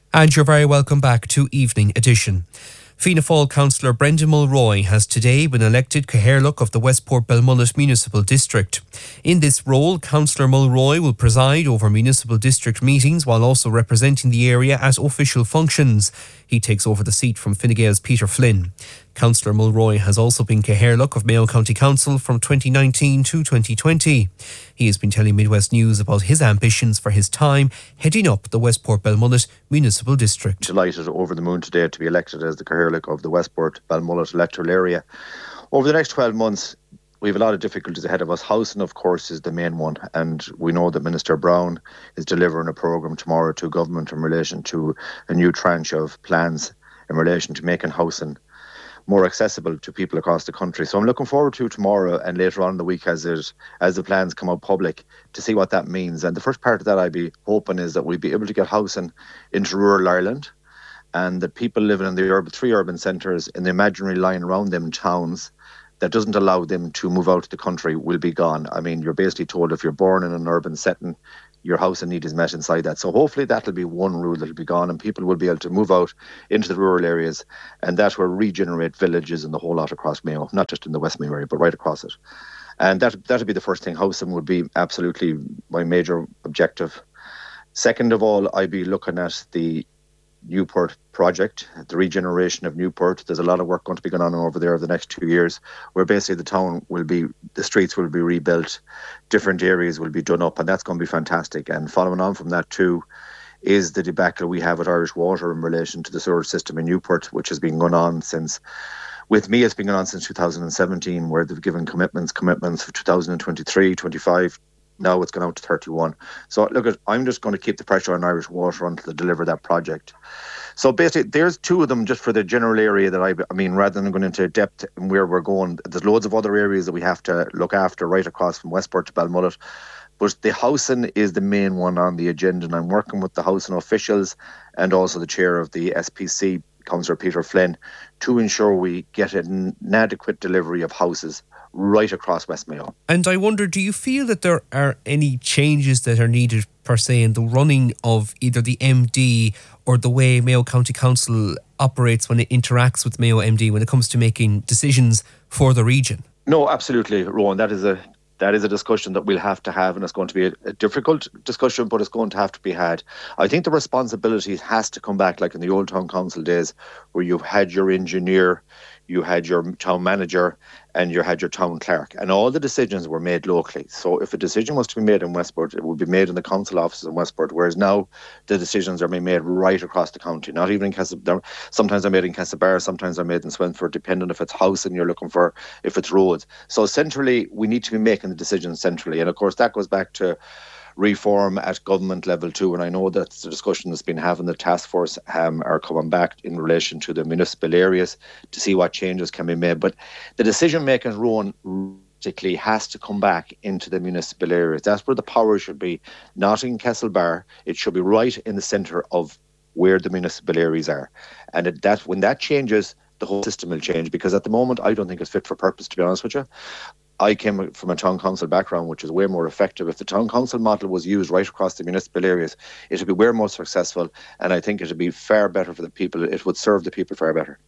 And you're very welcome back to Evening Edition. Fianna Fáil councillor Brendan Mulroy has today been elected Cathaoirleach of the Westport Belmullet Municipal District. In this role, Councillor Mulroy will preside over municipal district meetings while also representing the area at official functions. He takes over the seat from Fine Gael's Peter Flynn. Councillor Mulroy has also been Cathaoirleach of Mayo County Council from 2019 to 2020. He has been telling Midwest News about his ambitions for his time heading up the Westport Belmullet Municipal District. Delighted, over the moon today, to be elected as the Cathaoirleach of the Westport Belmullet electoral area. Over the next 12 months, we have a lot of difficulties ahead of us. Housing, of course, is the main one, and we know that Minister Brown is delivering a programme tomorrow to government in relation to a new tranche of plans in relation to making housing more accessible to people across the country. So I'm looking forward to tomorrow and later on in the week as the plans come out public to see what that means. And the first part of that I'd be hoping is that we'd be able to get housing into rural Ireland, and that people living in the three urban centres in the imaginary line around them towns that doesn't allow them to move out of the country will be gone. I mean, you're basically told if you're born in an urban setting, your housing need is met inside that. So hopefully that'll be one rule that'll be gone, and people will be able to move out into the rural areas, and that will regenerate villages and the whole lot across Mayo, not just in the West Mayo area, but right across it. And that'll be the first thing. Housing would be absolutely my major objective. Second of all, I'd be looking at the Newport project, the regeneration of Newport. There's a lot of work going to be going on over there over the next 2 years, where basically the streets will be rebuilt, different areas will be done up, and that's going to be fantastic. And following on from that too is the debacle we have with Irish Water in relation to the sewer system in Newport, which has been going on since, with me, it's been going on since 2017, where they've given commitments for 2023, 25. Now it's gone out to 31. So look, I'm just going to keep the pressure on Irish Water until they deliver that project. So basically, there's two of them just for the general area that I mean, rather than going into depth and where we're going, there's loads of other areas that we have to look after right across from Westport to Belmullet. But the housing is the main one on the agenda, and I'm working with the housing officials and also the chair of the SPC, Councillor Peter Flynn, to ensure we get an adequate delivery of houses right across West Mayo. And I wonder, do you feel that there are any changes that are needed per se in the running of either the MD or the way Mayo County Council operates when it interacts with Mayo MD when it comes to making decisions for the region? No, absolutely, Rowan. That is a discussion that we'll have to have, and it's going to be a difficult discussion, but it's going to have to be had. I think the responsibility has to come back like in the old town council days, where you had your engineer, you had your town manager, and you had your town clerk, and all the decisions were made locally. So if a decision was to be made in Westport, it would be made in the council offices in Westport, whereas now the decisions are being made right across the county, not even in Castlebar. Sometimes they're made in Castlebar, sometimes they're made in Swinford, depending if it's housing you're looking for, if it's roads. So centrally, we need to be making the decisions centrally, and of course that goes back to reform at government level too, and I know that's the discussion that's been having. The task force are coming back in relation to the municipal areas to see what changes can be made, but the decision making, Rowan, particularly has to come back into the municipal areas. That's where the power should be, not in Castlebar. It should be right in the centre of where the municipal areas are, and when that changes, the whole system will change, because at the moment I don't think it's fit for purpose, to be honest with you. I came from a town council background, which is way more effective. If the town council model was used right across the municipal areas, it would be way more successful, and I think it would be far better for the people. It would serve the people far better.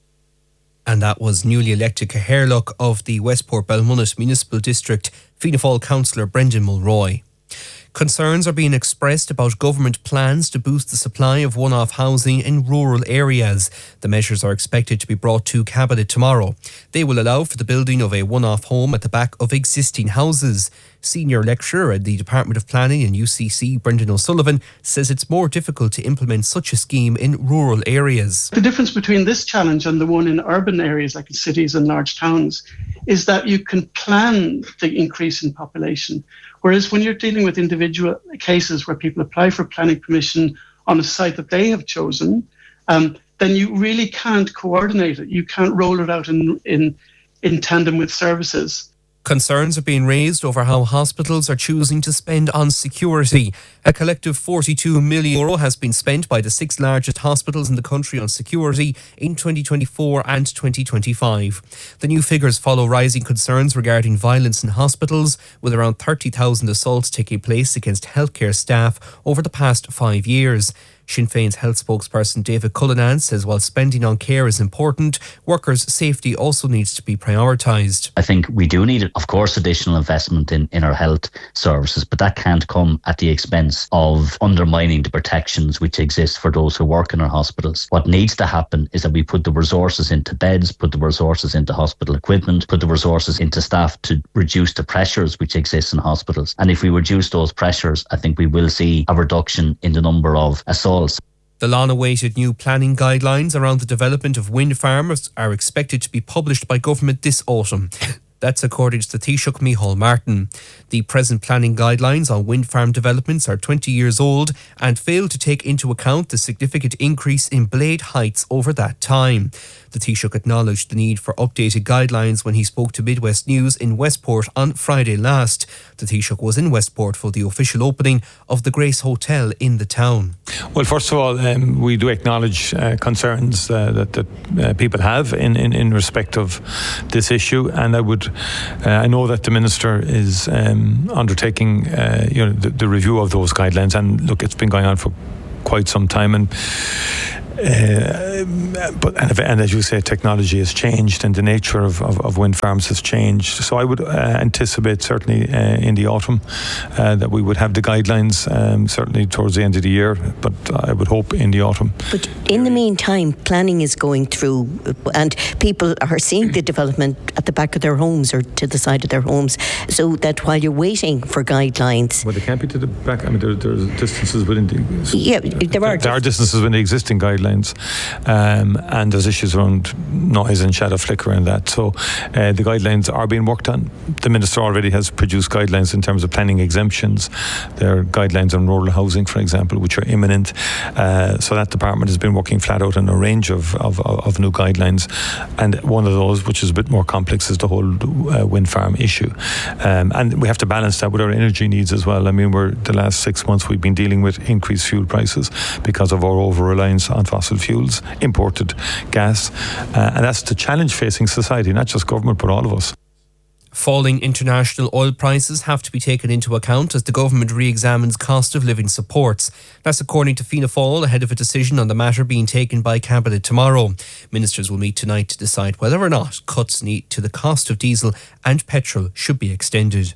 And that was newly elected Cathaoirleach of the Westport Belmullet Municipal District, Fianna Fáil councillor Brendan Mulroy. Concerns are being expressed about government plans to boost the supply of one-off housing in rural areas. The measures are expected to be brought to Cabinet tomorrow. They will allow for the building of a one-off home at the back of existing houses. Senior lecturer at the Department of Planning in UCC, Brendan O'Sullivan, says it's more difficult to implement such a scheme in rural areas. The difference between this challenge and the one in urban areas like in cities and large towns is that you can plan the increase in population. Whereas when you're dealing with individual cases where people apply for planning permission on a site that they have chosen, then you really can't coordinate it. You can't roll it out in tandem with services. Concerns are being raised over how hospitals are choosing to spend on security. A collective €42 million has been spent by the 6 largest hospitals in the country on security in 2024 and 2025. The new figures follow rising concerns regarding violence in hospitals, with around 30,000 assaults taking place against healthcare staff over the past 5 years. Sinn Féin's health spokesperson David Cullinan says while spending on care is important, workers' safety also needs to be prioritised. I think we do need, of course, additional investment in our health services, but that can't come at the expense of undermining the protections which exist for those who work in our hospitals. What needs to happen is that we put the resources into beds, put the resources into hospital equipment, put the resources into staff to reduce the pressures which exist in hospitals. And if we reduce those pressures, I think we will see a reduction in the number of assaults. The long-awaited new planning guidelines around the development of wind farms are expected to be published by government this autumn. That's according to the Taoiseach Micheál Martin. The present planning guidelines on wind farm developments are 20 years old and fail to take into account the significant increase in blade heights over that time. The Taoiseach acknowledged the need for updated guidelines when he spoke to Midwest News in Westport on Friday last. The Taoiseach was in Westport for the official opening of the Grace Hotel in the town. Well, first of all, we do acknowledge concerns that people have in respect of this issue, and I know that the Minister is undertaking the review of those guidelines, and look, it's been going on for quite some time, and as you say, technology has changed and the nature of wind farms has changed. So I would anticipate certainly in the autumn that we would have the guidelines certainly towards the end of the year, but I would hope in the autumn. But in the meantime, planning is going through and people are seeing the development at the back of their homes or to the side of their homes, so that while you're waiting for guidelines... Well, they can't be to the back. I mean, there's distances within the... Yeah, there are distances within the existing guidelines. And there's issues around noise and shadow flicker and that. So the guidelines are being worked on. The Minister already has produced guidelines in terms of planning exemptions. There are guidelines on rural housing, for example, which are imminent. So that department has been working flat out on a range of new guidelines. And one of those, which is a bit more complex, is the whole wind farm issue. And we have to balance that with our energy needs as well. I mean, the last 6 months we've been dealing with increased fuel prices because of our over-reliance on fossil fuels, imported gas, and that's the challenge facing society, not just government but all of us. Falling international oil prices have to be taken into account as the government re-examines cost of living supports. That's according to Fianna Fáil, ahead of a decision on the matter being taken by Cabinet tomorrow. Ministers will meet tonight to decide whether or not cuts to the cost of diesel and petrol should be extended.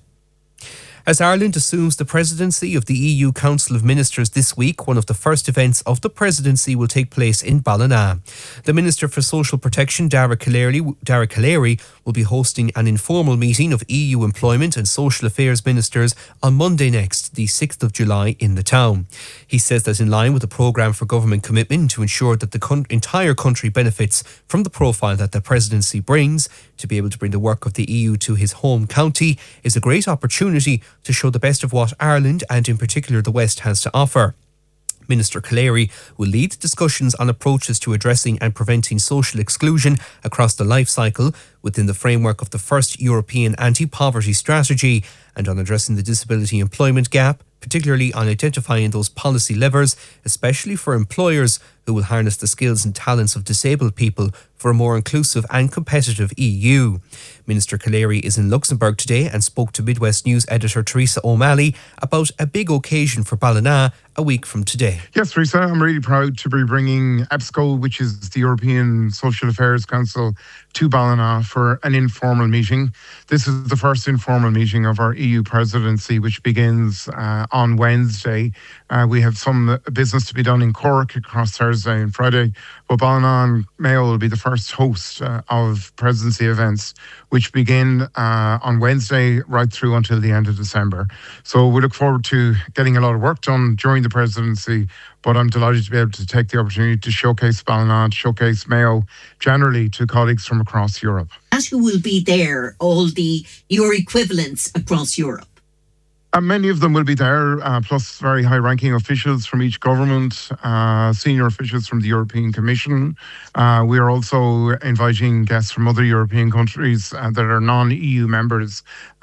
As Ireland assumes the presidency of the EU Council of Ministers this week, one of the first events of the presidency will take place in Ballina. The Minister for Social Protection, Dara Calleary, will be hosting an informal meeting of EU Employment and Social Affairs Ministers on Monday next, the 6th of July, in the town. He says that in line with the programme for government commitment to ensure that the entire country benefits from the profile that the presidency brings, to be able to bring the work of the EU to his home county is a great opportunity to show the best of what Ireland, and in particular the West, has to offer. Minister Calleary will lead discussions on approaches to addressing and preventing social exclusion across the life cycle within the framework of the first European anti-poverty strategy, and on addressing the disability employment gap, particularly on identifying those policy levers, especially for employers who will harness the skills and talents of disabled people for a more inclusive and competitive EU. Minister Calleary is in Luxembourg today and spoke to Midwest News editor Teresa O'Malley about a big occasion for Ballina a week from today. Yes, Teresa, I'm really proud to be bringing EPSCO, which is the European Social Affairs Council, to Ballina for an informal meeting. This is the first informal meeting of our EU presidency, which begins on Wednesday. We have some business to be done in Cork across Thursday and Friday, but Ballina and Mayo will be the first host of presidency events, which begin on Wednesday right through until the end of December. So we look forward to getting a lot of work done during the presidency, but I'm delighted to be able to take the opportunity to showcase Ballina, showcase Mayo generally to colleagues from across Europe. As who will be there, your equivalents across Europe? Many of them will be there, plus very high-ranking officials from each government, senior officials from the European Commission. We are also inviting guests from other European countries that are non-EU members.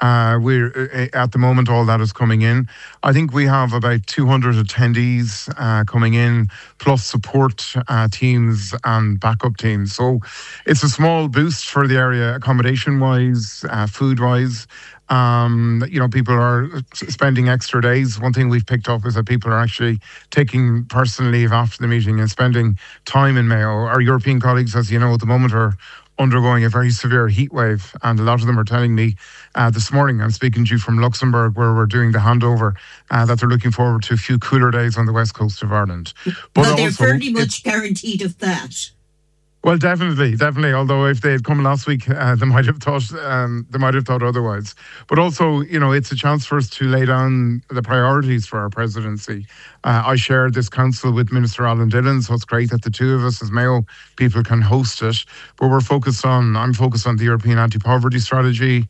We're at the moment, all that is coming in. I think we have about 200 attendees coming in, plus support teams and backup teams. So it's a small boost for the area accommodation-wise, food-wise. People are spending extra days. One thing we've picked up is that people are actually taking personal leave after the meeting and spending time in Mayo. Our European colleagues, as you know, at the moment are undergoing a very severe heat wave, and a lot of them are telling me this morning, I'm speaking to you from Luxembourg, where we're doing the handover, that they're looking forward to a few cooler days on the west coast of Ireland. But they're fairly much guaranteed of that. Well, definitely. Although if they had come last week, they might have thought otherwise. But also, it's a chance for us to lay down the priorities for our presidency. I shared this council with Minister Alan Dillon, so it's great that the two of us as Mayo people can host it. But I'm focused on the European anti-poverty strategy,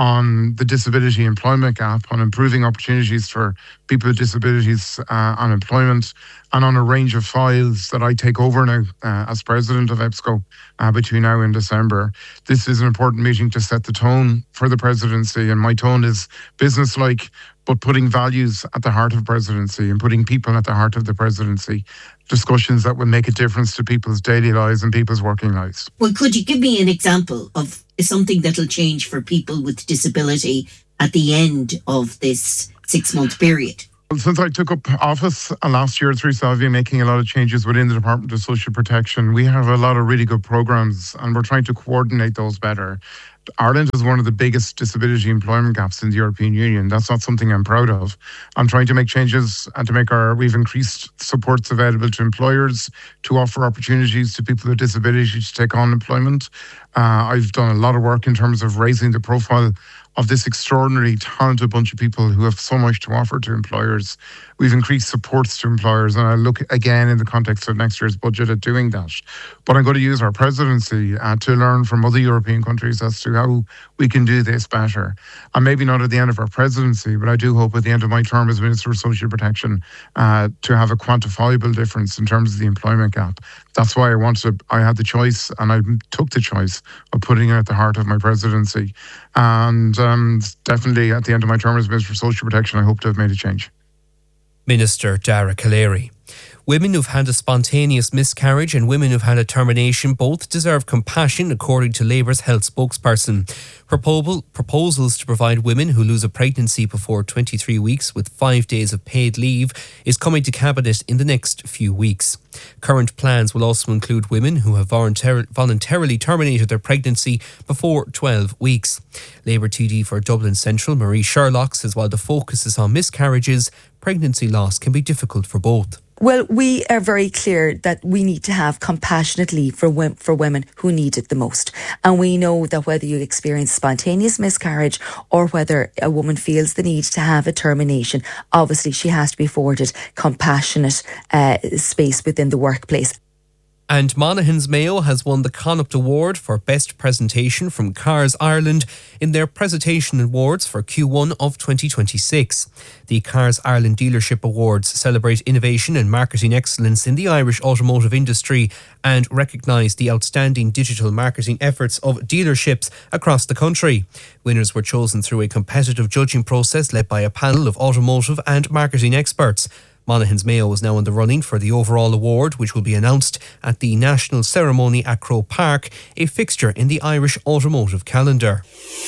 on the disability employment gap, on improving opportunities for people with disabilities on employment, and on a range of files that I take over now as president of EBSCO between now and December. This is an important meeting to set the tone for the presidency, and my tone is business-like, but putting values at the heart of presidency and putting people at the heart of the presidency. Discussions that will make a difference to people's daily lives and people's working lives. Well, could you give me an example of something that'll change for people with disability at the end of this 6-month period? Well, since I took up office last year through Salvia, making a lot of changes within the Department of Social Protection, we have a lot of really good programs and we're trying to coordinate those better. Ireland is one of the biggest disability employment gaps in the European Union. That's not something I'm proud of. I'm trying to make changes and to make we've increased supports available to employers to offer opportunities to people with disabilities to take on employment. I've done a lot of work in terms of raising the profile of this extraordinarily talented bunch of people who have so much to offer to employers. We've increased supports to employers, and I look again in the context of next year's budget at doing that. But I'm going to use our presidency to learn from other European countries as to how we can do this better. And maybe not at the end of our presidency, but I do hope at the end of my term as Minister of Social Protection to have a quantifiable difference in terms of the employment gap. That's why I had the choice, and I took the choice of putting it at the heart of my presidency. And definitely at the end of my term as Minister for Social Protection, I hope to have made a change. Minister Dara Calleary. Women who've had a spontaneous miscarriage and women who've had a termination both deserve compassion, according to Labour's health spokesperson. Proposals to provide women who lose a pregnancy before 23 weeks with 5 days of paid leave is coming to Cabinet in the next few weeks. Current plans will also include women who have voluntarily terminated their pregnancy before 12 weeks. Labour TD for Dublin Central, Marie Sherlock, says while the focus is on miscarriages, pregnancy loss can be difficult for both. Well, we are very clear that we need to have compassionate leave for women who need it the most. And we know that whether you experience spontaneous miscarriage or whether a woman feels the need to have a termination, obviously she has to be afforded compassionate space within the workplace. And Monaghan's Mayo has won the Connacht Award for Best Presentation from Cars Ireland in their Presentation Awards for Q1 of 2026. The Cars Ireland Dealership Awards celebrate innovation and marketing excellence in the Irish automotive industry and recognise the outstanding digital marketing efforts of dealerships across the country. Winners were chosen through a competitive judging process led by a panel of automotive and marketing experts. Monaghan's Mayo is now in the running for the overall award, which will be announced at the national ceremony at Croke Park, a fixture in the Irish automotive calendar.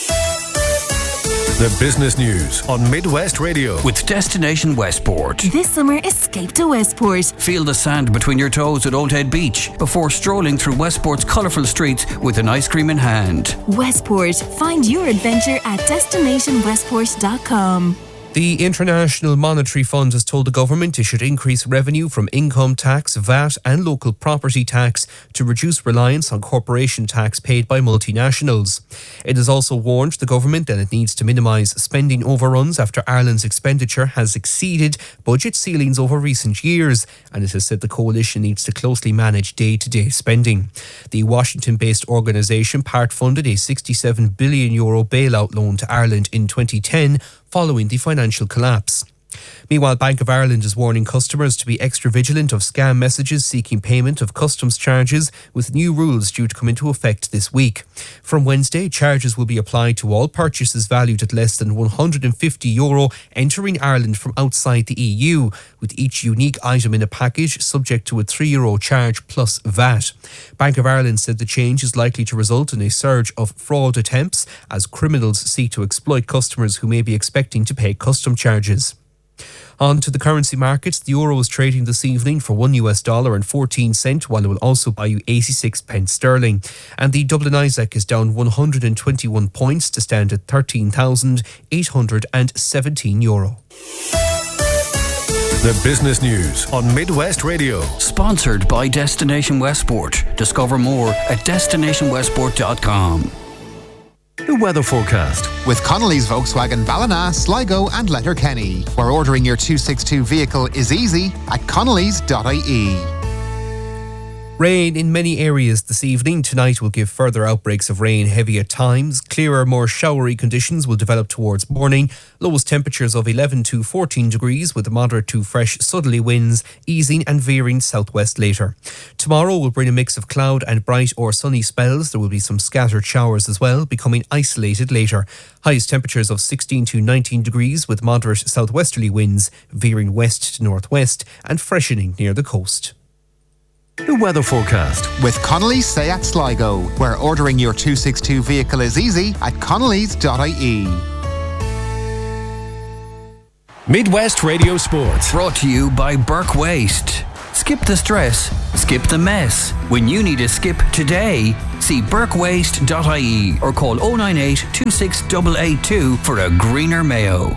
The business news on Midwest Radio with Destination Westport. This summer, escape to Westport. Feel the sand between your toes at Old Head Beach before strolling through Westport's colourful streets with an ice cream in hand. Westport. Find your adventure at destinationwestport.com. The International Monetary Fund has told the government it should increase revenue from income tax, VAT and local property tax to reduce reliance on corporation tax paid by multinationals. It has also warned the government that it needs to minimise spending overruns after Ireland's expenditure has exceeded budget ceilings over recent years, and it has said the coalition needs to closely manage day-to-day spending. The Washington-based organisation part-funded a €67 billion bailout loan to Ireland in 2010 following the financial collapse. Meanwhile, Bank of Ireland is warning customers to be extra vigilant of scam messages seeking payment of customs charges, with new rules due to come into effect this week. From Wednesday, charges will be applied to all purchases valued at less than €150 entering Ireland from outside the EU, with each unique item in a package subject to a €3 charge plus VAT. Bank of Ireland said the change is likely to result in a surge of fraud attempts as criminals seek to exploit customers who may be expecting to pay custom charges. On to the currency markets. The euro is trading this evening for $1 and 14 cents, while it will also buy you 86 pence sterling. And the Dublin Isaac is down 121 points to stand at €13,817. The business news on Midwest Radio. Sponsored by Destination Westport. Discover more at destinationwestport.com. The weather forecast with Connolly's Volkswagen Ballina, Sligo and Letterkenny, where ordering your 262 vehicle is easy at connolly's.ie. Rain in many areas this evening. Tonight will give further outbreaks of rain, heavy at times. Clearer, more showery conditions will develop towards morning. Lowest temperatures of 11 to 14 degrees with moderate to fresh southerly winds, easing and veering southwest later. Tomorrow will bring a mix of cloud and bright or sunny spells. There will be some scattered showers as well, becoming isolated later. Highest temperatures of 16 to 19 degrees with moderate southwesterly winds, veering west to northwest and freshening near the coast. The weather forecast with Connolly's Seat Sligo, where ordering your 262 vehicle is easy at connolly's.ie. Midwest Radio Sports. Brought to you by Burke Waste. Skip the stress, skip the mess. When you need a skip today, see burkewaste.ie or call 098 26882 for a greener Mayo.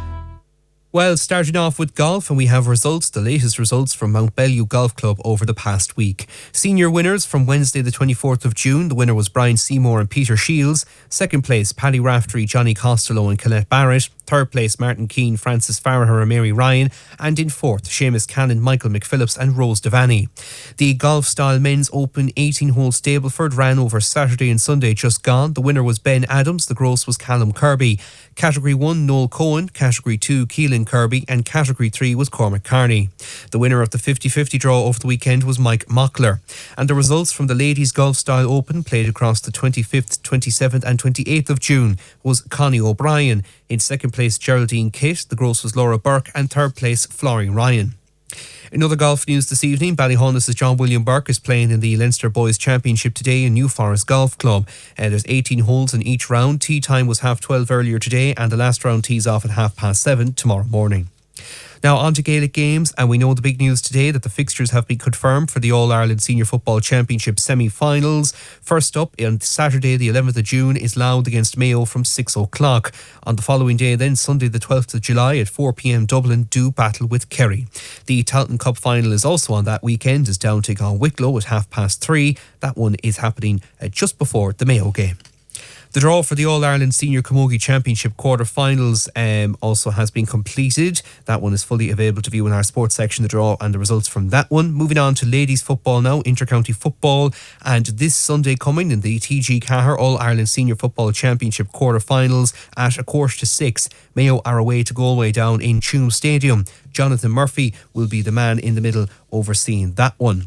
Well, starting off with golf, and we have results, the latest results from Mount Bellew Golf Club over the past week. Senior winners from Wednesday the 24th of June. The winner was Brian Seymour and Peter Shields. Second place, Paddy Raftery, Johnny Costello and Colette Barrett. Third place, Martin Keane, Francis Farraher and Mary Ryan. And in fourth, Seamus Cannon, Michael McPhillips and Rose Devaney. The Golf Style Men's Open 18-hole Stableford ran over Saturday and Sunday just gone. The winner was Ben Adams. The gross was Callum Kirby. Category 1, Noel Cohen. Category 2, Keelan Kirby. And Category 3 was Cormac Carney. The winner of the 50-50 draw over the weekend was Mike Mockler. And the results from the Ladies Golf Style Open, played across the 25th, 27th and 28th of June, was Connie O'Brien. In second place, Geraldine Kitt. The gross was Laura Burke. And third place, Florrie Ryan. In other golf news this evening, Ballyhonus' John William Burke is playing in the Leinster Boys Championship today in New Forest Golf Club. There's 18 holes in each round. Tee time was 12:30 earlier today, and the last round tees off at 7:30 tomorrow morning. Now on to Gaelic games, and we know the big news today that the fixtures have been confirmed for the All-Ireland Senior Football Championship semi-finals. First up, on Saturday the 11th of June, is Louth against Mayo from 6 o'clock. On the following day then, Sunday the 12th of July at 4 p.m, Dublin do battle with Kerry. The Tailteann Cup final is also on that weekend, as Down take on Wicklow at 3:30. That one is happening just before the Mayo game. The draw for the All-Ireland Senior Camogie Championship quarter-finals also has been completed. That one is fully available to view in our sports section, the draw and the results from that one. Moving on to ladies football now, inter-county football. And this Sunday coming in the TG Cahir All-Ireland Senior Football Championship quarter-finals at 6:15. Mayo are away to Galway down in Tuam Stadium. Jonathan Murphy will be the man in the middle overseeing that one.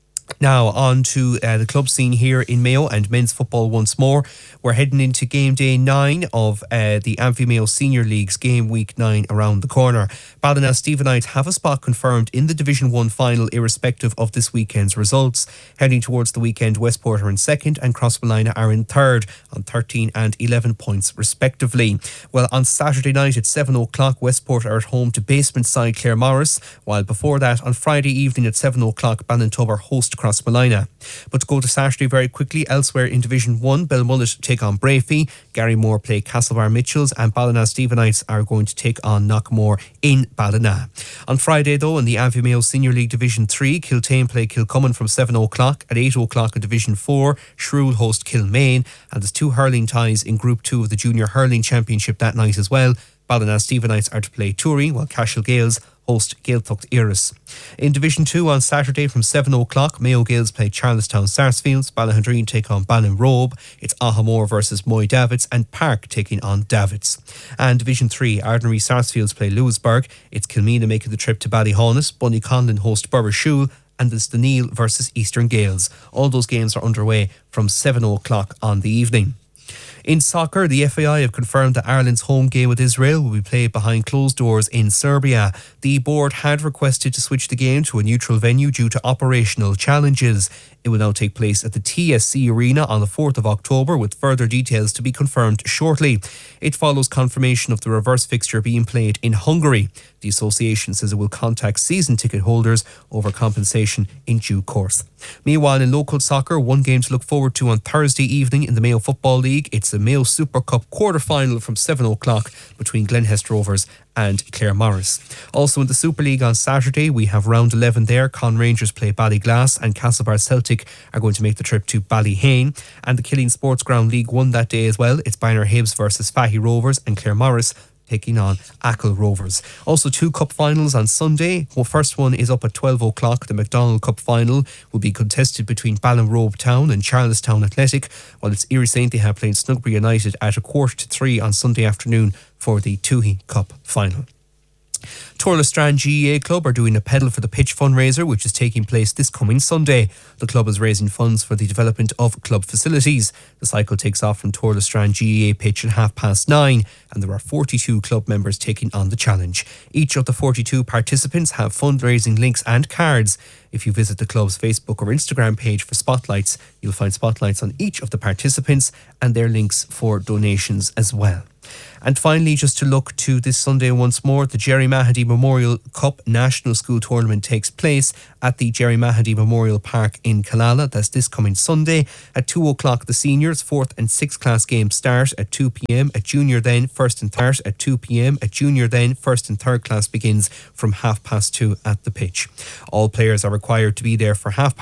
Now on to the club scene here in Mayo and men's football once more. We're heading into game day 9 of the Amphy Mayo Senior League's game week 9 around the corner. Ballina Stephenites have a spot confirmed in the Division 1 final irrespective of this weekend's results. Heading towards the weekend, Westport are in second and Crossmolina are in third on 13 and 11 points respectively. Well, on Saturday night at 7 o'clock, Westport are at home to basement side Claremorris, while before that on Friday evening at 7 o'clock, Ballintober host Crossmolina. But to go to Saturday very quickly, elsewhere in Division 1, Belmullet take on Brafey, Garrymore play Castlebar Mitchells, and Ballina Stephenites are going to take on Knockmore in Ballina. On Friday though, in the Amphy Mayo Senior League Division 3, Kiltane play Kilcummin from 7 o'clock. At 8 o'clock in Division 4, Shrewell host Kilmaine, and there's 2 hurling ties in Group 2 of the Junior Hurling Championship that night as well. Ballina Stephenites are to play Tory, while Cashel Gales host Gaeltacht Iris. In Division 2 on Saturday from 7 o'clock, Mayo Gales play Charlestown Sarsfields, Ballahundreen take on Ballinrobe, it's Ahamore versus Moy Davids, and Park taking on Davids. And Division 3, Ardnary Sarsfields play Lewisburg, it's Kilmena making the trip to Ballyhonus, Bunnyconlin host Burrishoole, and it's the Neil versus Eastern Gales. All those games are underway from 7 o'clock on the evening. In soccer, the FAI have confirmed that Ireland's home game with Israel will be played behind closed doors in Serbia. The board had requested to switch the game to a neutral venue due to operational challenges. It will now take place at the TSC Arena on the 4th of October, with further details to be confirmed shortly. It follows confirmation of the reverse fixture being played in Hungary. The association says it will contact season ticket holders over compensation in due course. Meanwhile, in local soccer, one game to look forward to on Thursday evening in the Mayo Football League. It's the Mayo Super Cup quarter-final from 7 o'clock between Glenhest Rovers and Clare Morris. Also in the Super League on Saturday, we have round 11 there. Con Rangers play Ballyglass and Castlebar Celtic are going to make the trip to Ballyhane. And the Killeen Sports Ground League 1 that day as well. It's Bynner Hibs versus Fahy Rovers and Clare Morris taking on Achill Rovers. Also 2 cup finals on Sunday. Well, first one is up at 12 o'clock. The McDonald Cup final will be contested between Ballinrobe Town and Charlestown Athletic, while it's Erie St. They have playing Snugbury United at 2:45 on Sunday afternoon for the Toohey Cup final. Torlestrand GEA Club are doing a Pedal for the Pitch fundraiser, which is taking place this coming Sunday. The club is raising funds for the development of club facilities. The cycle takes off from Torlestrand GEA pitch at 9:30, and there are 42 club members taking on the challenge. Each of the 42 participants have fundraising links and cards. If you visit the club's Facebook or Instagram page for spotlights, you'll find spotlights on each of the participants and their links for donations as well. And finally, just to look to this Sunday once more, the Jerry Mahady Memorial Cup National School Tournament takes place at the Jerry Mahady Memorial Park in Killala. That's this coming Sunday. At 2 o'clock, the seniors, 4th and 6th class games start at 2 p.m. At junior then, 1st and 3rd at 2 p.m. At junior then, 1st and 3rd class begins from 2:30 at the pitch. All players are required to be there for